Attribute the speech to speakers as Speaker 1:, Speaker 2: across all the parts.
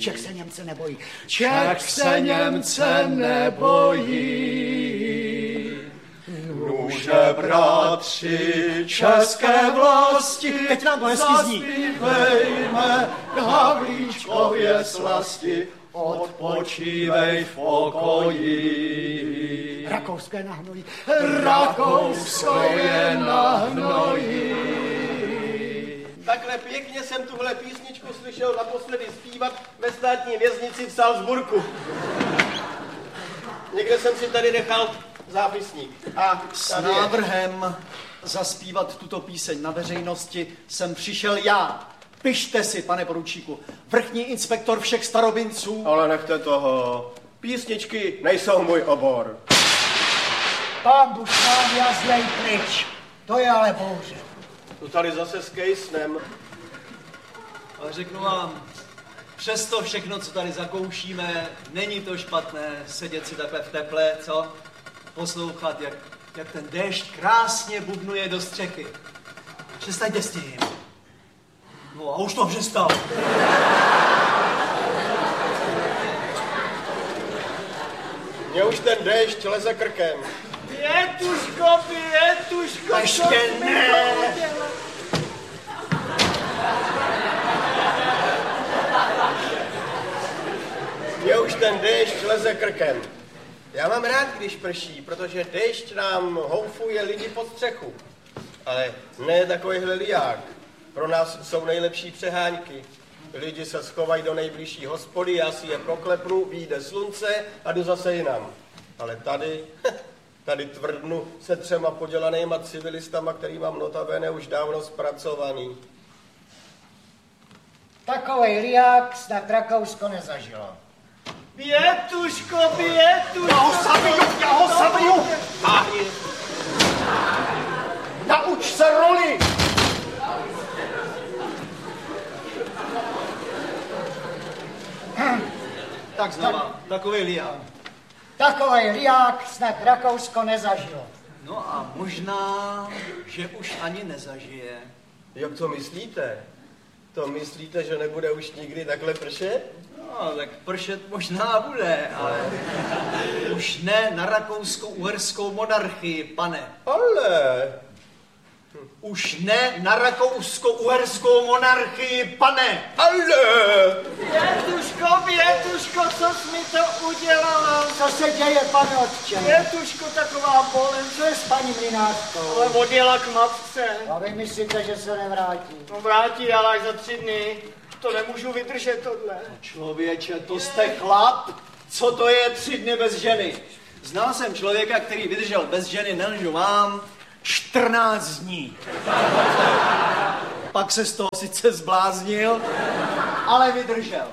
Speaker 1: Čech se Němce nebojí.
Speaker 2: Čech se Němce nebojí. Nuže, bratři, české vlasti,
Speaker 1: teď nám to hezky zní.
Speaker 2: Zaspívejme Havlíčkově slasti, odpočívej v pokoji.
Speaker 1: Rakousko je na hnoji.
Speaker 2: Rakousko je na hnoji.
Speaker 3: Takhle pěkně jsem tuhle písničku slyšel naposledy zpívat ve státní věznici v Salzburgu. Někde jsem si tady nechal zápisník. A
Speaker 4: s návrhem zaspívat tuto píseň na veřejnosti jsem přišel já. Pište si, pane poručíku, vrchní inspektor všech starobinců.
Speaker 3: Ale nechte toho. Písničky nejsou můj obor.
Speaker 1: Pán Bušmán, jazlej pryč. To je ale bouře.
Speaker 3: Tu tady zase s kejsnem.
Speaker 4: Ale řeknu vám, přesto všechno, co tady zakoušíme, není to špatné sedět si takhle v teple, co? Poslouchat, jak ten déšť krásně bubnuje do střechy. Přestaňte s tím. No a už to přestal.
Speaker 3: Mně už ten déšť leze krkem.
Speaker 5: Pětuško,
Speaker 4: ještě ne.
Speaker 3: Mně už ten déšť leze krkem. Já mám rád, když prší, protože déšť nám houfuje lidi pod střechu. Ale ne takovýhle liják. Pro nás jsou nejlepší přehánky. Lidi se schovají do nejbližší hospody, já si je proklepnu, vyjde slunce a jdu zase jinam. Ale tady tvrdnu se 3 podělanýma civilistama, který mám notabene už dávno zpracovaný.
Speaker 1: Takovej liák snad Rakousko nezažilo.
Speaker 5: Pětuško.
Speaker 4: Já ho zabiju! Nauč se roli! Tak znova, takovej liák.
Speaker 1: Takovej liák snad Rakousko nezažilo.
Speaker 4: No a možná, že už ani nezažije.
Speaker 3: Jak to myslíte? To myslíte, že nebude už nikdy takhle pršet?
Speaker 4: No, tak pršet možná bude, ale už ne na rakousko-uherskou monarchii, pane.
Speaker 3: Ale...
Speaker 4: Už ne na rakousko-uherskou monarchii, pane.
Speaker 3: Ale...
Speaker 5: Pětuško, co jsi mi to udělala?
Speaker 1: Co se děje, pane otče?
Speaker 5: Pětuško, taková bolem.
Speaker 1: Co je s paní Mlynářkou?
Speaker 5: Ale odjela k matce.
Speaker 1: A vy myslíte, že se nevrátí?
Speaker 5: No vrátí, ale až za 3 dny. To nemůžu vydržet tohle.
Speaker 4: Člověče, to jste chlap? Co to je 3 dny bez ženy? Znal jsem člověka, který vydržel bez ženy, nelžu vám, 14 dní. Pak se z toho sice zbláznil, ale vydržel.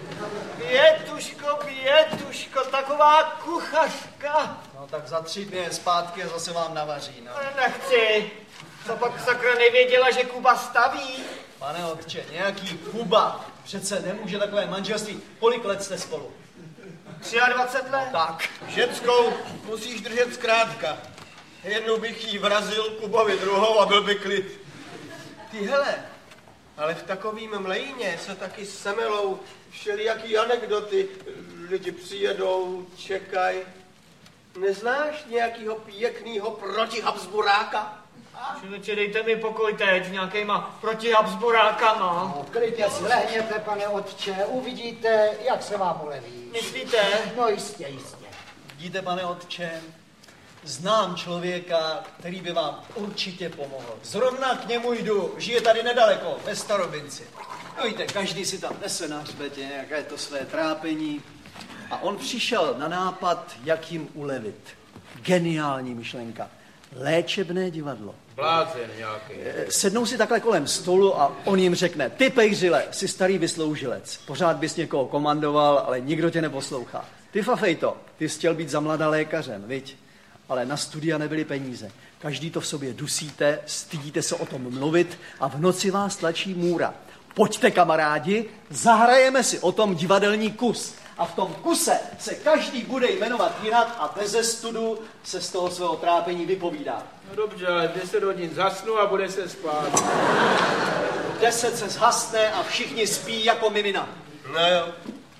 Speaker 5: Pětuško, taková kuchařka.
Speaker 4: No tak za 3 dny je zpátky a zase vám navaří, no.
Speaker 5: Nechci. Co pak sakra nevěděla, že Kuba staví?
Speaker 4: Pane otče, nějaký Kuba přece nemůže takové manželství. Kolik let jste spolu?
Speaker 5: 23 let.
Speaker 4: Tak.
Speaker 3: Ženskou musíš držet zkrátka. Jednu bych jí vrazil, Kubovi druhou a byl by klid. Ty hele, ale v takovým mlejně se taky semelou všelijaký anekdoty. Lidi přijedou, čekají. Neznáš nějakýho pěknýho protihabsburáka?
Speaker 5: Člověče, dejte mi pokoj teď s nějakýma protihabsburákama.
Speaker 1: No, klidně si lehněte, pane otče, uvidíte, jak se vám uleví.
Speaker 5: Myslíte?
Speaker 1: No jistě.
Speaker 4: Vidíte, pane otče, znám člověka, který by vám určitě pomohl. Zrovna k němu jdu, žije tady nedaleko, ve Starobinci. No víte, každý si tam nese na hřbetě nějaké to své trápení. A on přišel na nápad, jak jim ulevit. Geniální myšlenka. Léčebné divadlo.
Speaker 2: Blázen nějaký.
Speaker 4: Sednou si takhle kolem stolu a on jim řekne, ty pejřile, jsi starý vysloužilec. Pořád bys někoho komandoval, ale nikdo tě neposlouchá. Ty fafejto, ty jsi chtěl být za mladá lékařem, viď? Ale na studia nebyly peníze. Každý to v sobě dusíte, stydíte se o tom mluvit a v noci vás tlačí můra. Pojďte, kamarádi, zahrajeme si o tom divadelní kus. A v tom kuse se každý bude jmenovat jinak a beze studu se z toho svého trápení vypovídá.
Speaker 2: No dobře, ale 10 hodin zasnu a bude se spát.
Speaker 4: 10 se zhasne a všichni spí jako mimina.
Speaker 3: No jo,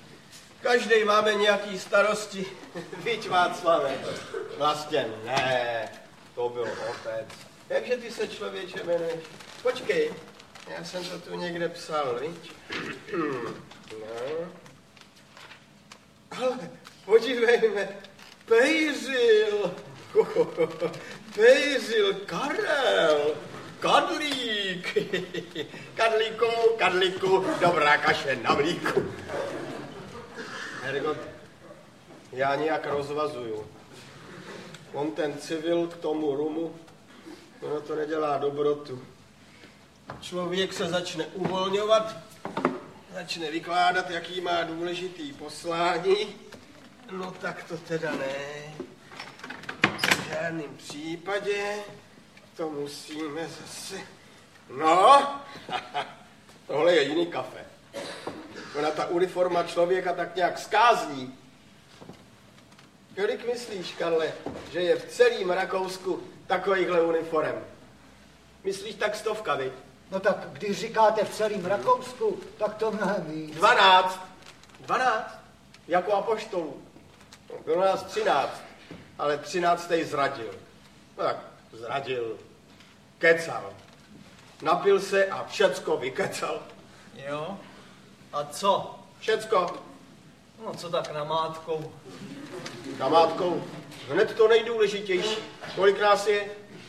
Speaker 3: Každý máme nějaký starosti. Viď, Václave? Vlastně ne, to byl otec. Jakže ty se, člověče, jmenuješ? Počkej, já jsem to tu někde psal, viď? No. Ale podívejme, Pejřil, Pejřil, Karel, Kadlík, Kadlíku, dobrá kaše na mlíku. Hergot, já nějak rozvazuju. On ten civil k tomu rumu, ono to nedělá dobrotu. Člověk se začne uvolňovat, začne vykládat, jaký má důležitý poslání. No tak to teda ne. V žádném případě to musíme zase... No, tohle je jiný kafe. Ona ta uniforma člověka tak nějak skázní. Kolik myslíš, Karle, že je v celém Rakousku takovýchhle uniform? Myslíš tak 100, viď?
Speaker 1: No tak když říkáte v celém Rakousku, tak to mnohem víc.
Speaker 3: 12. Jako apoštolů. Bylo nás 13, ale 13. zradil. No tak, zradil. Kecal. Napil se a všecko vykecal.
Speaker 4: Jo? A co?
Speaker 3: Všecko.
Speaker 4: No co tak namátkou?
Speaker 3: Namátkou. Hned to nejdůležitější. Kolik nás je?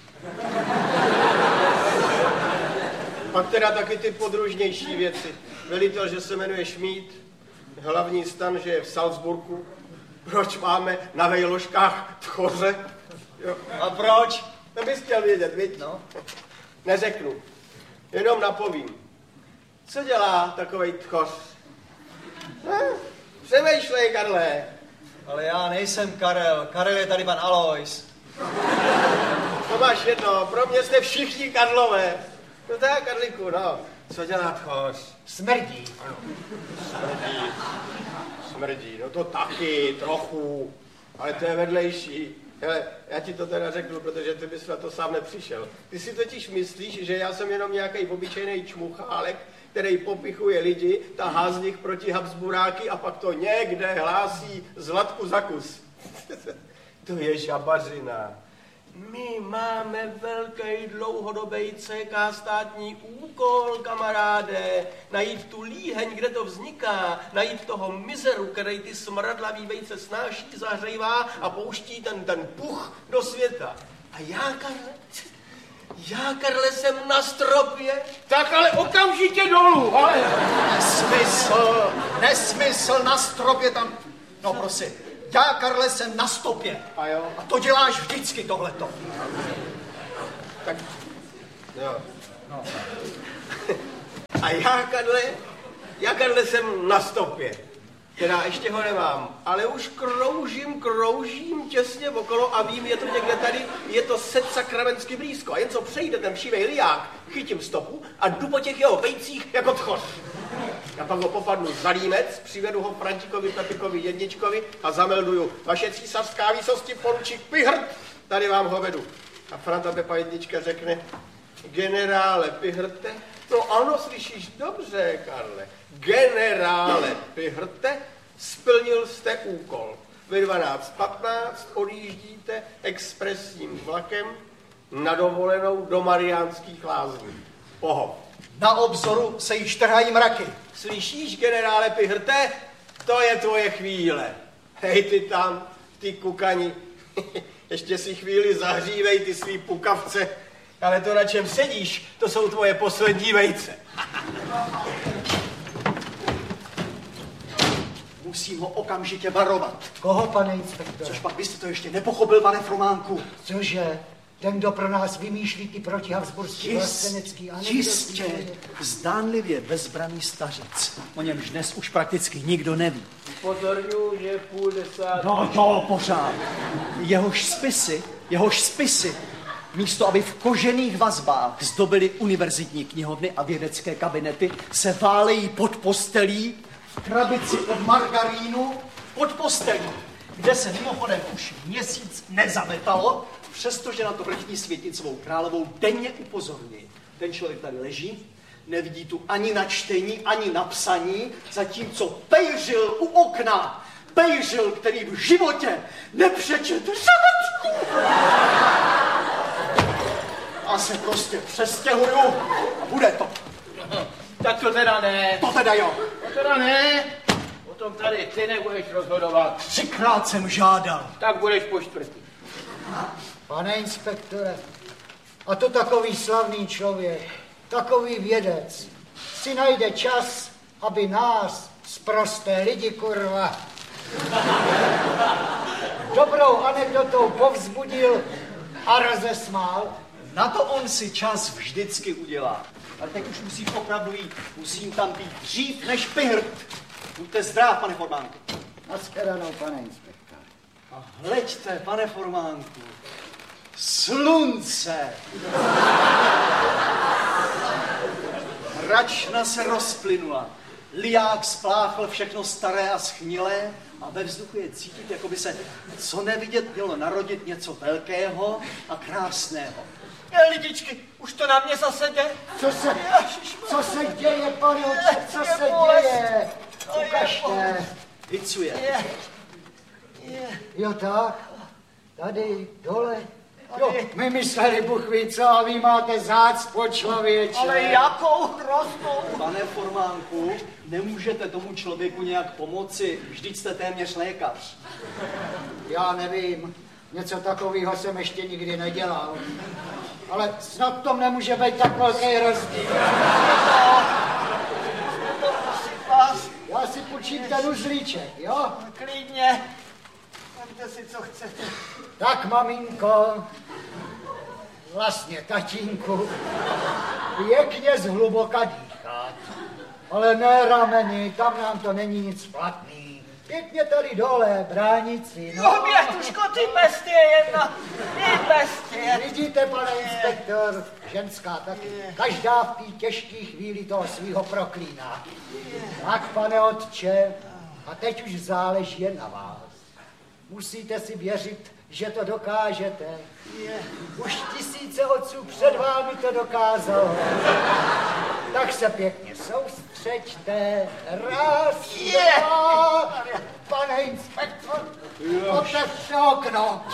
Speaker 3: Pak teda taky ty podružnější věci. Velitel, že se jmenuje Šmíd, hlavní stan, že je v Salzburgu. Proč máme na vejložkách tchoře? Jo.
Speaker 4: A proč?
Speaker 3: To bys chtěl vědět, viď?
Speaker 4: No.
Speaker 3: Neřeknu. Jenom napovím. Co dělá takovej tchoř? Přemýšlej, Karle.
Speaker 4: Ale já nejsem Karel. Karel je tady pan Alois.
Speaker 3: To máš jedno, pro mě jste všichni Karlové. No tak, Karliku, no. Co dělá tchoř?
Speaker 1: Smrdí.
Speaker 3: Smrdí, no to taky, trochu. Ale to je vedlejší. Hele, já ti to teda řeknu, protože ty bys na to sám nepřišel. Ty si totiž myslíš, že já jsem jenom nějaký obyčejný čmuchálek, který popichuje lidi, tahá z nich proti Habsburáky a pak to někde hlásí Zlatku za kus. To je žabařina. My máme velký dlouhodobý CK státní úkol, kamaráde. Najít tu líheň, kde to vzniká. Najít toho mizeru, který ty smradlavý vejce snáší, zahřejvá a pouští ten puch do světa. A já, Karle, jsem na stropě.
Speaker 2: Tak ale okamžitě dolů, ale...
Speaker 4: Nesmysl, na stropě tam... No prosím, já, Karle, jsem na stopě.
Speaker 3: A jo?
Speaker 4: A to děláš vždycky tohleto.
Speaker 3: Tak, jo. No. A já, Karle, jsem na stopě. Teda ještě ho nemám, ale už kroužím těsně okolo a vím, je to někde tady, je to set sakramensky blízko. A jen co přejde ten všivej liák, chytím stopu a jdu po těch jeho vejcích jako tchoř. A pak ho popadnu za límec, přivedu ho Frantíkovi Pepikovi jedničkovi a zamelduju. Vaše císařská výsosti poručík Pichrt, tady vám ho vedu. A Franta Pepa jednička řekne, generále Pihrte, no ano, slyšíš dobře, Karle, generále Pihrte, splnil jste úkol. Ve 12:15 odjíždíte expresním vlakem na dovolenou do Mariánských Lázní. Pohov.
Speaker 4: Na obzoru se již trhají mraky.
Speaker 3: Slyšíš, generále Pihrte? To je tvoje chvíle. Hej, ty tam, ty kukani. Ještě si chvíli zahřívej ty svý pukavce. Ale to, na čem sedíš, to jsou tvoje poslední vejce.
Speaker 4: Musím ho okamžitě varovat.
Speaker 1: Koho, pane inspektore?
Speaker 4: Což pak byste to ještě nepochopil, pane Frománku.
Speaker 1: Cože? Ten, kdo pro nás vymýšlí ty protihabsburský vlastenecký anekdoty.
Speaker 4: Jistě, zdánlivě bezbraný stařec. O němž dnes už prakticky nikdo neví.
Speaker 2: Upozorňuji, že 9:30.
Speaker 4: No, pořád. Jehož spisy, místo aby v kožených vazbách zdobily univerzitní knihovny a vědecké kabinety, se válejí pod postelí, v krabici od margarínu, pod postelí, kde se mimochodem už měsíc nezametalo, přestože na to vrchní světnicovou královou denně upozorňuji. Ten člověk tady leží, Nevidí tu ani na čtení, ani na psaní, zatímco pejřil u okna. Pejřil, který v životě nepřečet řádku. A se prostě přestěhuju a bude to.
Speaker 2: Tak to teda ne.
Speaker 4: To teda jo.
Speaker 2: To teda ne. O tom tady ty nebudeš rozhodovat.
Speaker 4: 3krát jsem žádal.
Speaker 2: Tak budeš po čtvrtý.
Speaker 1: Pane inspektore, a to takový slavný člověk, takový vědec, si najde čas, aby nás, sprosté lidi, kurva, dobrou anekdotou povzbudil a rozesmál.
Speaker 4: Na to on si čas vždycky udělá. Ale teď už musíš opravdu jít. Musím tam být dřív než pihr. Buďte zdrav, pane Formánku.
Speaker 1: Nashledanou, pane inspektore.
Speaker 4: A hleďte, pane Formánku. Slunce. Mračna se rozplynula. Liák spláchl všechno staré a schnilé a ve vzduchu je cítit, jako by se co nevidět mělo narodit něco velkého a krásného.
Speaker 5: Lidičky, už to na mě zase jde.
Speaker 1: Co se děje, pane oče, co se děje? Ukažte.
Speaker 4: Hicuje.
Speaker 1: Jo tak, tady, dole. Jo, my mysleli, Bůh ví co, a vy máte zácpo, člověče.
Speaker 5: Ale jakou hroznou.
Speaker 4: Pane Formánku, nemůžete tomu člověku nějak pomoci, vždyť jste téměř lékař.
Speaker 1: Já nevím, něco takového jsem ještě nikdy nedělal. Ale snad tom nemůže být tak velký rozdíl. Já si půjčím ten uzlíček, jo?
Speaker 5: Klidně. Vemte si, co chcete.
Speaker 1: Tak, maminko, vlastně tatínku, pěkně zhluboka dýchat. Ale ne rameny, tam nám to není nic platný. Pěkně tady dole, bránici, no.
Speaker 5: Obětuško, ty bestie jedna, ty bestie.
Speaker 1: Vidíte, pane inspektor, ženská taky. Každá v té těžké chvíli toho svýho proklíná. Tak, pane otče, a teď už záleží jen na vás. Musíte si věřit, že to dokážete. Už tisíce otců před vámi to dokázalo. Tak se pěkně soustřeďte. Raz, dva, pane inspektor, otevřte okno.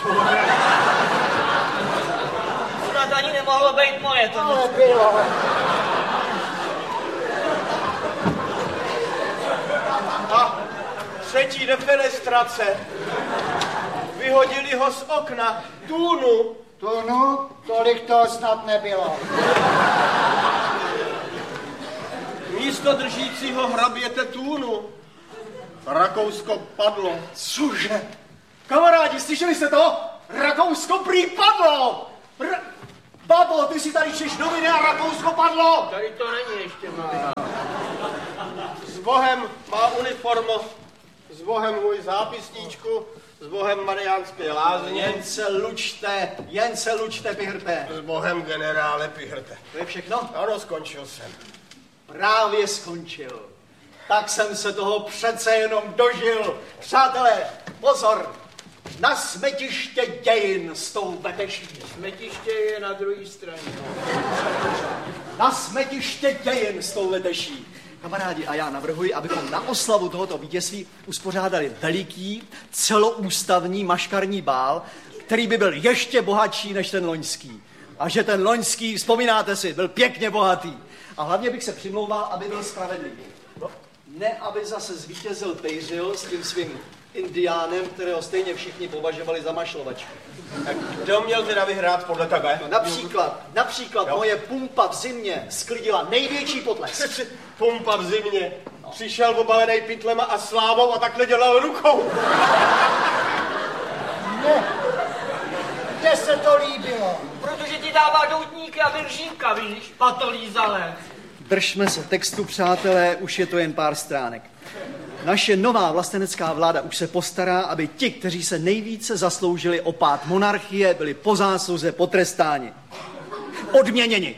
Speaker 5: Snad ani nemohlo být moje to.
Speaker 1: Ale bylo.
Speaker 3: A třetí defenestrace. Vyhodili ho z okna. Tůnu.
Speaker 1: Tunu, tolik toho snad nebylo.
Speaker 3: Místo držícího hraběte Tůnu. Rakousko padlo.
Speaker 4: Cože? Kamarádi, slyšeli jste to? Rakousko prý padlo! Babo, ty si tady čteš noviny a Rakousko padlo!
Speaker 2: Tady to není ještě malá.
Speaker 3: S Bohem má uniformu. S Bohem můj zápisníčku. S Bohem Mariánské lázně.
Speaker 4: Jen se lučte, Pihrte.
Speaker 3: S Bohem generále Pihrte.
Speaker 4: To je všechno?
Speaker 3: Ano, skončil jsem.
Speaker 4: Právě skončil. Tak jsem se toho přece jenom dožil. Přátelé, pozor! Na smetiště dějin s tou beteší.
Speaker 2: Smetiště je na druhé straně.
Speaker 4: Na smetiště dějin s tou veteší. Kamarádi, a já navrhuji, abychom na oslavu tohoto vítězství uspořádali veliký, celoústavní maškarní bál, který by byl ještě bohatší než ten loňský. A že ten loňský, vzpomínáte si, byl pěkně bohatý. A hlavně bych se přimlouval, aby byl spravedlivý. Ne, aby zase zvítězil Pejřil s tím svým indiánem, kterého stejně všichni považovali za mašlovačku.
Speaker 3: Tak kdo měl teda vyhrát podle tebe?
Speaker 4: No, například moje pumpa v zimě sklidila největší potlesk.
Speaker 3: Pumpa v zimě. Přišel obalenej pytlema a slávou a takhle dělal rukou.
Speaker 1: Ne, kde se to líbilo?
Speaker 5: Protože ti dává doutníky a viržínka, víš, patolízalec.
Speaker 4: Držme se textu, přátelé, už je to jen pár stránek. Naše nová vlastenecká vláda už se postará, aby ti, kteří se nejvíce zasloužili o pád monarchie, byli po zásluze potrestáni. Odměněni.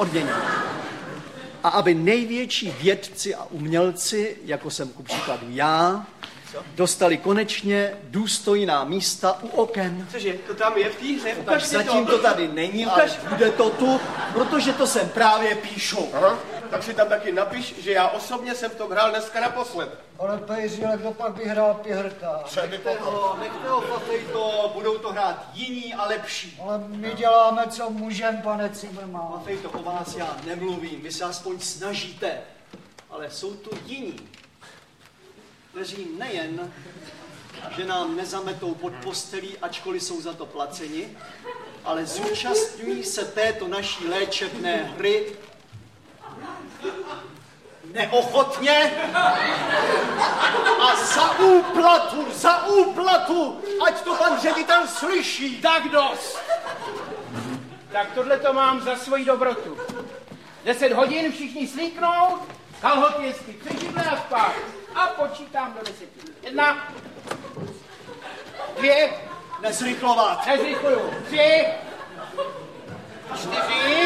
Speaker 4: A aby největší vědci a umělci, jako jsem ku příkladu já, dostali konečně důstojná místa u oken.
Speaker 3: Cože, to tam je v té hře?
Speaker 4: Tak zatím to tady není, ale bude to tu, protože to sem právě píšu.
Speaker 3: Aha. Tak si tam taky napiš, že já osobně jsem v tom hrál dneska naposled.
Speaker 1: Ale Pejřile, kdo pak vyhrál Pěhrta?
Speaker 4: Nechte ho, Fafejto, budou to hrát jiní a lepší.
Speaker 1: Ale my děláme, co můžem, pane Cimrman.
Speaker 4: Fafejto, o vás já nemluvím, vy se aspoň snažíte, ale jsou tu jiní, kteří nejen, že nám nezametou pod postelí, ačkoliv jsou za to placeni, ale zúčastňují se této naší léčebné hry neochotně a za úplatu, ať to pan ředitel slyší.
Speaker 2: Tak dost. Tak tohle to mám za svoji dobrotu. 10 hodin všichni slíknout, kalhoty jestli přežidle a spát. A počítám do 10. 1, 2,
Speaker 4: Nezrychlovat.
Speaker 2: nezrychluju. 3, 4,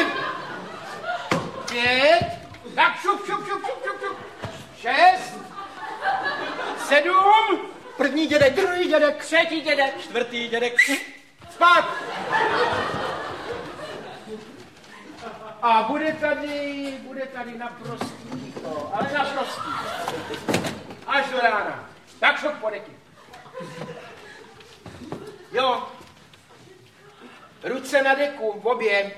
Speaker 2: 5, tak šup. 6, 7,
Speaker 4: První dědek, druhý dědek,
Speaker 2: třetí dědek,
Speaker 4: čtvrtý dědek.
Speaker 2: spát. A bude tady naprostý ticho, ale naprostý. Až do rána. Tak šup po deky. Jo. Ruce na deku, obě.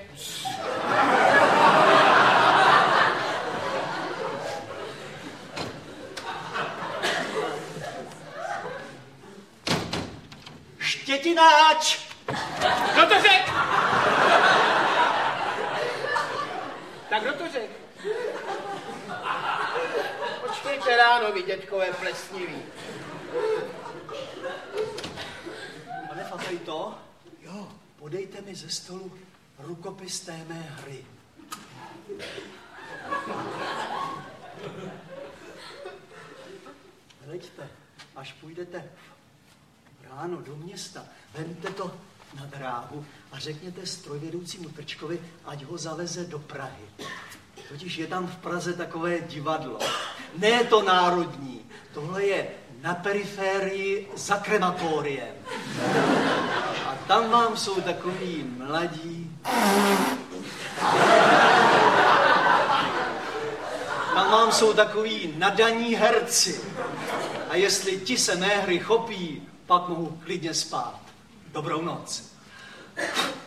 Speaker 4: Štětináč.
Speaker 2: Kdo to řek? Tak kdo to řek? Počkejte ráno, vy dětkové plesniví.
Speaker 4: Pane Fafejto, jo, podejte mi ze stolu rukopis té mé hry. Hleďte, až půjdete ráno do města, vemte to na dráhu a řekněte strojvedoucímu Trčkovi, ať ho zaveze do Prahy. Totiž je tam v Praze takové divadlo. Ne to národní, tohle je na periférii za krematoriem. A tam vám jsou takový mladí. Tam vám jsou takový nadaní herci. A jestli ti se mé hry chopí, pak mohu klidně spát. Dobrou noc.